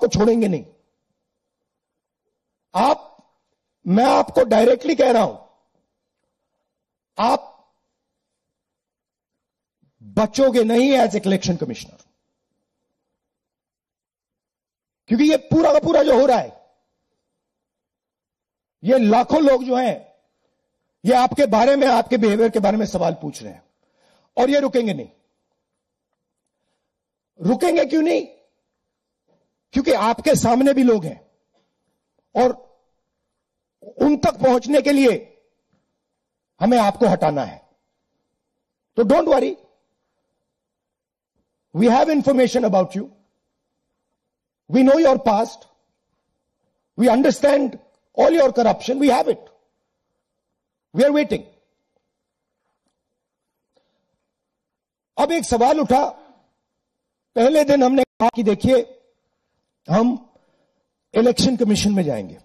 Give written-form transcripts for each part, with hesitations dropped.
आपको छोड़ेंगे नहीं। मैं आपको डायरेक्टली कह रहा हूं, आप बचोगे नहीं एज इलेक्शन कमिश्नर, क्योंकि ये पूरा का पूरा जो हो रहा है, ये लाखों लोग जो हैं, ये आपके बारे में, आपके बिहेवियर के बारे में सवाल पूछ रहे हैं, और ये रुकेंगे नहीं। रुकेंगे क्यों नहीं? क्योंकि आपके सामने भी लोग हैं, और उन तक पहुंचने के लिए हमें आपको हटाना है। तो don't worry, we have information about you, we know your past, we understand all your corruption, we have it, we are waiting. अब एक सवाल उठा, पहले दिन हमने कहा कि देखिए हम इलेक्शन कमीशन में जाएंगे।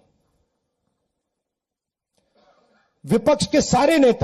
विपक्ष के सारे नेता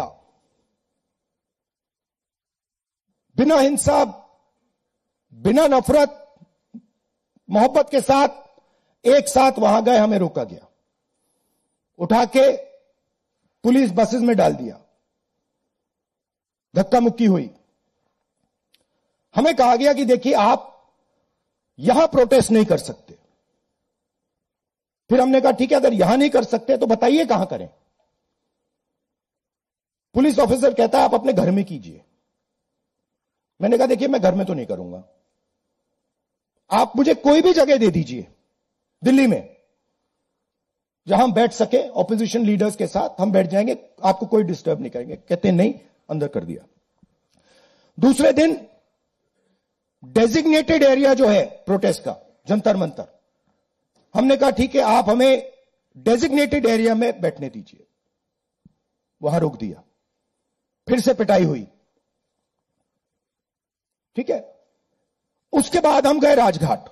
बिना हिंसा, बिना नफरत, मोहब्बत के साथ एक साथ वहां गए, हमें रोका गया, उठा के पुलिस बसेस में डाल दिया, धक्का मुक्की हुई। हमें कहा गया कि देखिए आप यहां प्रोटेस्ट नहीं कर सकते। फिर हमने कहा ठीक है, अगर यहां नहीं कर सकते तो बताइए कहां करें। पुलिस ऑफिसर कहता है आप अपने घर में कीजिए। मैंने कहा देखिए मैं घर में तो नहीं करूंगा, आप मुझे कोई भी जगह दे दीजिए दिल्ली में जहां हम बैठ सके, ऑपोजिशन लीडर्स के साथ हम बैठ जाएंगे, आपको कोई डिस्टर्ब नहीं करेंगे। कहते नहीं, अंदर कर दिया। दूसरे दिन डेजिग्नेटेड एरिया जो है प्रोटेस्ट का, जंतर मंतर, हमने कहा ठीक है आप हमें डेजिग्नेटेड एरिया में बैठने दीजिए, वहां रोक दिया। फिर से पिटाई हुई, ठीक है। उसके बाद हम गए राजघाट।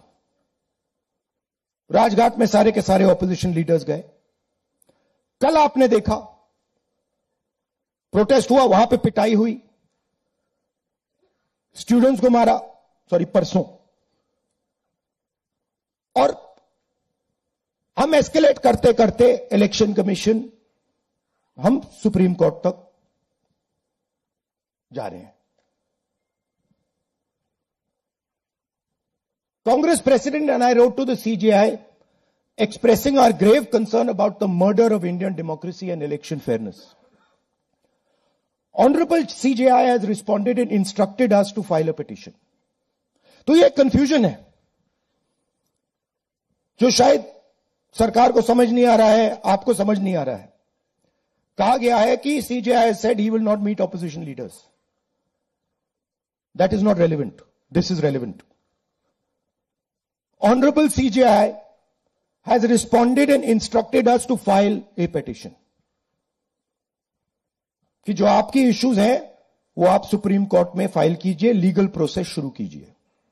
राजघाट में सारे के सारे ऑपोजिशन लीडर्स गए। कल आपने देखा प्रोटेस्ट हुआ, वहां पे पिटाई हुई, स्टूडेंट्स को मारा, परसों। और हम एस्केलेट करते करते इलेक्शन कमीशन, हम सुप्रीम कोर्ट तक जा रहे हैं। Congress President and I wrote to the CJI expressing our grave concern about the murder of Indian democracy and election fairness. Honorable CJI has responded and instructed us to file a petition. तो ये confusion है जो शायद सरकार को समझ नहीं आ रहा है, आपको समझ नहीं आ रहा है। कहा गया है कि CJI has said he will not meet opposition leaders. That is not relevant. This is relevant. Honorable CJI has responded and instructed us to file a petition. कि जो आपकी इश्यूज हैं वो आप सुप्रीम कोर्ट में फाइल कीजिए, legal process शुरू कीजिए।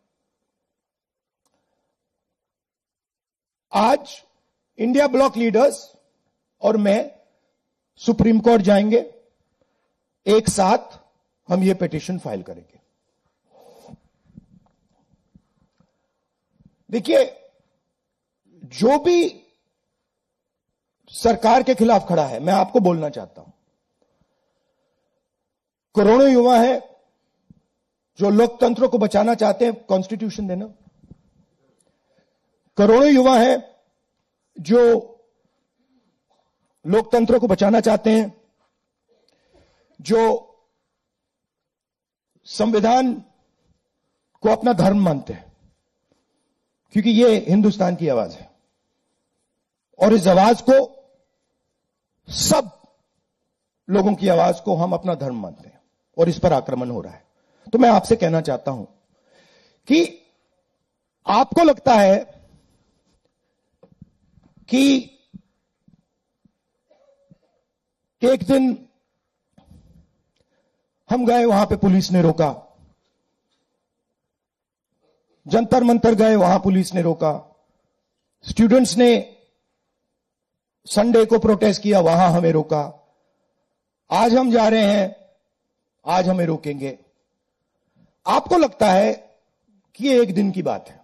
आज इंडिया ब्लॉक लीडर्स और मैं सुप्रीम कोर्ट जाएंगे, एक साथ हम ये पिटीशन फाइल करेंगे। देखिए, जो भी सरकार के खिलाफ खड़ा है, मैं आपको बोलना चाहता हूं, करोड़ों युवा हैं जो लोकतंत्र को बचाना चाहते हैं, कॉन्स्टिट्यूशन देना। करोड़ों युवा हैं जो लोकतंत्र को बचाना चाहते हैं, जो संविधान को अपना धर्म मानते हैं, क्योंकि ये हिंदुस्तान की आवाज है और इस आवाज को, सब लोगों की आवाज को हम अपना धर्म मानते हैं और इस पर आक्रमण हो रहा है। तो मैं आपसे कहना चाहता हूं कि आपको लगता है कि एक दिन हम गए, वहां पे पुलिस ने रोका, जंतर मंतर गए, वहां पुलिस ने रोका, स्टूडेंट्स ने संडे को प्रोटेस्ट किया, वहां हमें रोका, आज हम जा रहे हैं, आज हमें रोकेंगे। आपको लगता है कि ये एक दिन की बात है।